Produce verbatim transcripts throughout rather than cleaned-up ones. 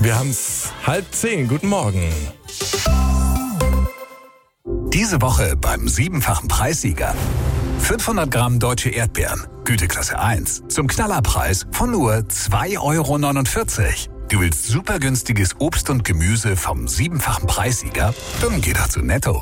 Wir haben's halb zehn. Guten Morgen. Diese Woche beim siebenfachen Preissieger. fünfhundert Gramm deutsche Erdbeeren, Güteklasse eins, zum Knallerpreis von nur zwei Euro neunundvierzig. Du willst super günstiges Obst und Gemüse vom siebenfachen Preissieger? Dann geh doch zu Netto.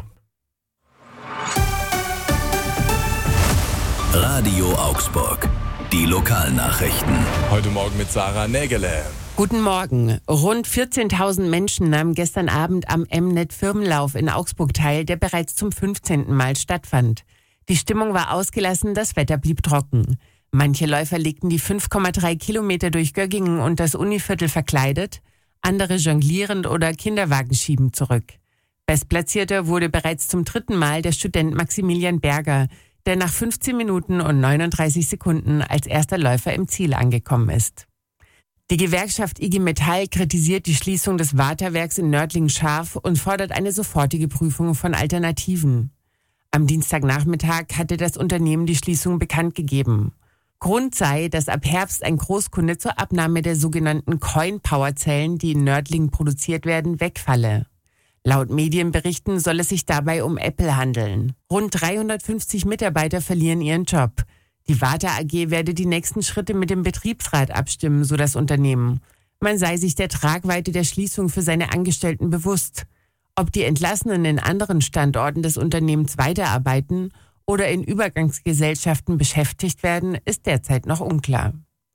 Radio Augsburg. Die Lokalnachrichten. Heute Morgen mit Sarah Nägele. Guten Morgen. Rund vierzehntausend Menschen nahmen gestern Abend am M-Net-Firmenlauf in Augsburg teil, der bereits zum fünfzehnten Mal stattfand. Die Stimmung war ausgelassen, das Wetter blieb trocken. Manche Läufer legten die fünf Komma drei Kilometer durch Göggingen und das Univiertel verkleidet, andere jonglierend oder Kinderwagen schiebend zurück. Bestplatzierter wurde bereits zum dritten Mal der Student Maximilian Berger, der nach fünfzehn Minuten und neununddreißig Sekunden als erster Läufer im Ziel angekommen ist. Die Gewerkschaft I G Metall kritisiert die Schließung des Waterwerks in Nördlingen scharf und fordert eine sofortige Prüfung von Alternativen. Am Dienstagnachmittag hatte das Unternehmen die Schließung bekannt gegeben. Grund sei, dass ab Herbst ein Großkunde zur Abnahme der sogenannten Coin-Power-Zellen, die in Nördlingen produziert werden, wegfalle. Laut Medienberichten soll es sich dabei um Apple handeln. Rund dreihundertfünfzig Mitarbeiter verlieren ihren Job. Die Water A G werde die nächsten Schritte mit dem Betriebsrat abstimmen, so das Unternehmen. Man sei sich der Tragweite der Schließung für seine Angestellten bewusst. Ob die Entlassenen in anderen Standorten des Unternehmens weiterarbeiten oder in Übergangsgesellschaften beschäftigt werden, ist derzeit noch unklar.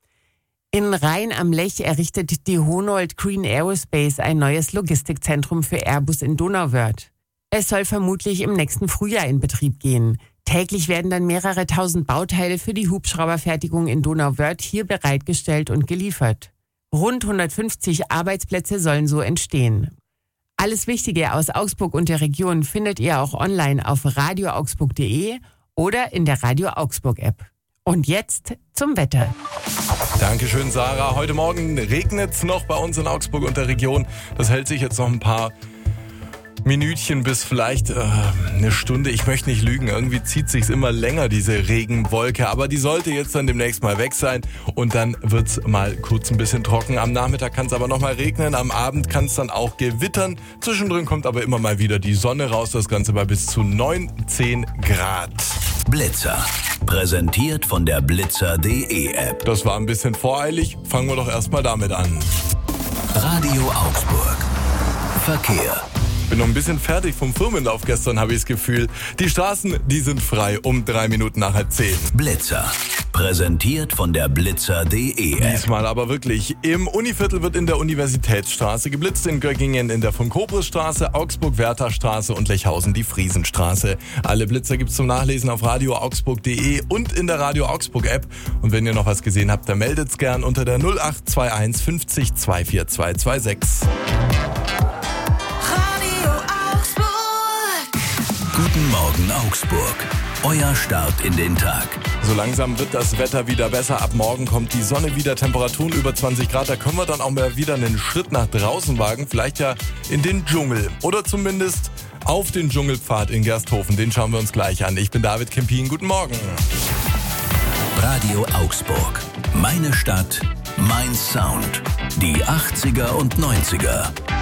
In Rhein am Lech errichtet die Honold Green Aerospace ein neues Logistikzentrum für Airbus in Donauwörth. Es soll vermutlich im nächsten Frühjahr in Betrieb gehen. Täglich werden dann mehrere tausend Bauteile für die Hubschrauberfertigung in Donauwörth hier bereitgestellt und geliefert. Rund hundertfünfzig Arbeitsplätze sollen so entstehen. Alles Wichtige aus Augsburg und der Region findet ihr auch online auf radio augsburg punkt de oder in der Radio Augsburg App. Und jetzt zum Wetter. Dankeschön, Sarah. Heute Morgen regnet es noch bei uns in Augsburg und der Region. Das hält sich jetzt noch ein paar Minütchen bis vielleicht äh, eine Stunde. Ich möchte nicht lügen, irgendwie zieht sich's immer länger, diese Regenwolke. Aber die sollte jetzt dann demnächst mal weg sein und dann wird's mal kurz ein bisschen trocken. Am Nachmittag kann es aber noch mal regnen, am Abend kann es dann auch gewittern. Zwischendrin kommt aber immer mal wieder die Sonne raus, das Ganze bei bis zu neun, zehn Grad. Blitzer. Präsentiert von der blitzer punkt de App. Das war ein bisschen voreilig, fangen wir doch erstmal damit an. Radio Augsburg. Verkehr. Bin noch ein bisschen fertig vom Firmenlauf gestern, habe ich das Gefühl. Die Straßen, die sind frei um drei Minuten nach halb zehn. Blitzer. Präsentiert von der blitzer punkt de App. Diesmal aber wirklich. Im Univiertel wird in der Universitätsstraße geblitzt, in Göggingen in der von Kobrisstraße, Augsburg-Werther-Straße und Lechhausen die Friesenstraße. Alle Blitzer gibt's zum Nachlesen auf radio augsburg punkt de und in der Radio Augsburg App. Und wenn ihr noch was gesehen habt, dann meldet's gern unter der null acht zwei eins fünfzig zweihundertvierundzwanzig zweihundertsechsundzwanzig. Guten Morgen Augsburg. Euer Start in den Tag. So langsam wird das Wetter wieder besser. Ab morgen kommt die Sonne wieder, Temperaturen über zwanzig Grad. Da können wir dann auch mal wieder einen Schritt nach draußen wagen. Vielleicht ja in den Dschungel oder zumindest auf den Dschungelpfad in Gersthofen. Den schauen wir uns gleich an. Ich bin David Kempin. Guten Morgen. Radio Augsburg. Meine Stadt, mein Sound. Die achtziger und neunziger.